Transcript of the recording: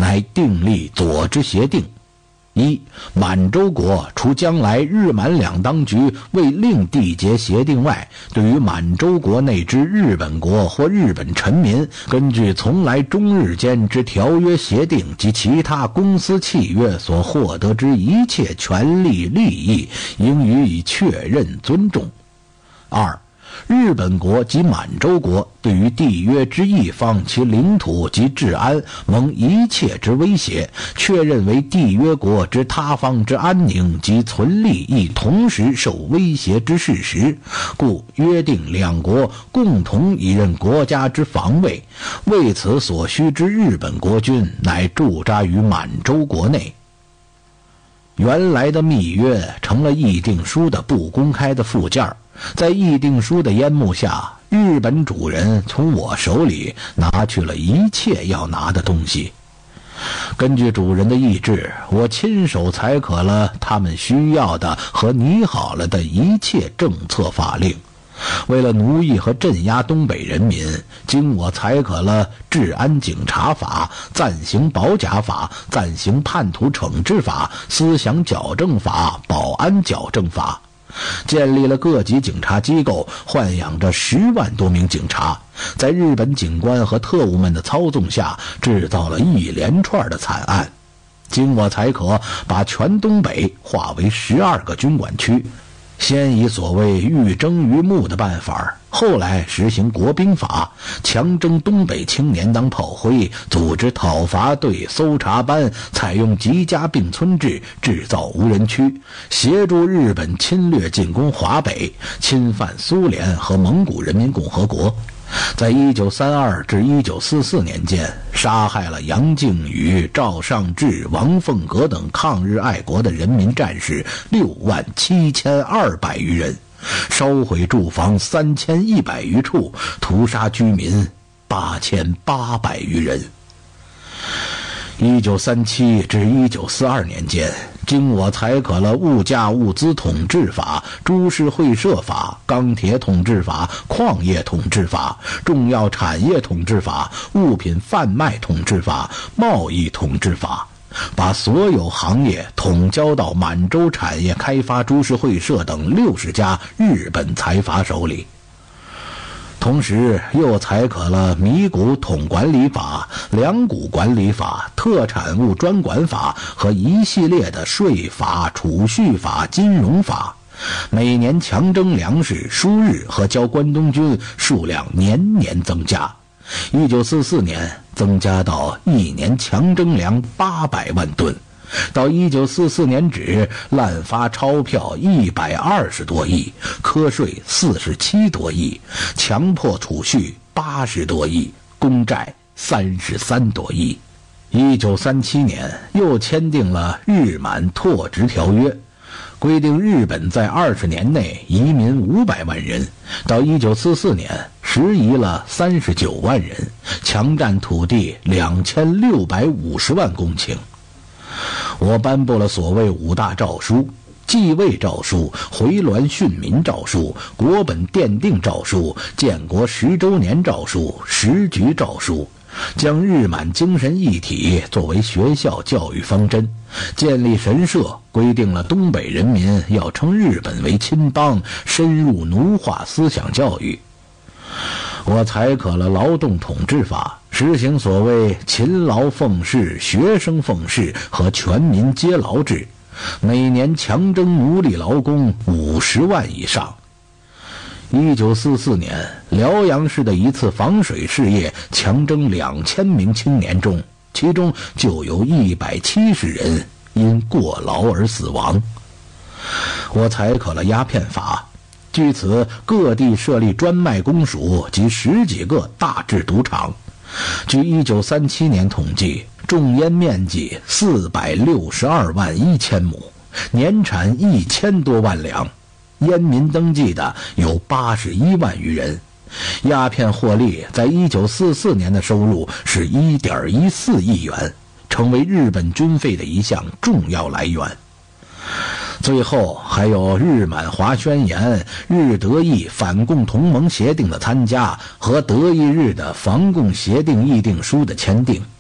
乃订立左之协定。一、满洲国除将来日满两当局为另缔结协定外，对于满洲国内之日本国或日本臣民，根据从来中日间之条约协定及其他公私契约所获得之一切权利利益，应予以确认尊重。二、日本国及满洲国对于缔约之一方其领土及治安蒙一切之威胁，确认为缔约国之他方之安宁及存立亦同时受威胁之事实，故约定两国共同以任国家之防卫，为此所需之日本国军乃驻扎于满洲国内。原来的密约成了议定书的不公开的附件，在议定书的烟幕下，日本主人从我手里拿去了一切要拿的东西。根据主人的意志，我亲手裁可了他们需要的和拟好了的一切政策法令。为了奴役和镇压东北人民，经我裁可了治安警察法、暂行保甲法、暂行叛徒惩治法、思想矫正法、保安矫正法，建立了各级警察机构，豢养着10万多名警察，在日本警官和特务们的操纵下，制造了一连串的惨案。经我裁可，把全东北划为12个军管区，先以所谓欲征于募的办法，后来实行国兵法，强征东北青年当炮灰，组织讨伐队、搜查班，采用集家并村制，制造无人区，协助日本侵略进攻华北，侵犯苏联和蒙古人民共和国。在1932至1944年间，杀害了杨靖宇、赵尚志、王凤阁等抗日爱国的人民战士67200余人，烧毁住房3100余处，屠杀居民8800余人。1937至1942年间，经我裁可了物价物资统治法、株式会社法、钢铁统治法、矿业统治法、重要产业统治法、物品贩卖统治法、贸易统治法，把所有行业统交到满洲产业开发株式会社等60家日本财阀手里。同时又裁可了米谷统管理法、粮谷管理法、特产物专管法和一系列的税法、储蓄法、金融法，每年强征粮食、输日和交关东军数量年年增加。1944年增加到一年强征粮800万吨，到1944年止，滥发钞票120多亿，科税47多亿，强迫储蓄80多亿，公债33多亿。1937年又签订了日满拓殖条约，规定日本在20年内移民500万人，到1944年实移了39万人，强占土地2650万公顷。我颁布了所谓5大诏书：继位诏书、回銮训民诏书、国本奠定诏书、建国10周年诏书、时局诏书，将日满精神一体作为学校教育方针，建立神社，规定了东北人民要称日本为亲邦，深入奴化思想教育。我裁可了劳动统治法，实行所谓勤劳奉仕、学生奉仕和全民皆劳制，每年强征奴隶劳工50万以上。1944年，辽阳市的一次防水事业强征2000名青年中，其中就有170人因过劳而死亡。我裁可了鸦片法，据此各地设立专卖公署及10几个大制赌场。据1937年统计，种烟面积462万1000亩，年产1000多万两，烟民登记的有81万余人。鸦片获利在1944年的收入是1.14亿元，成为日本军费的一项重要来源。最后还有日满华宣言、日德意反共同盟协定的参加和德意日的防共协定议定书的签订。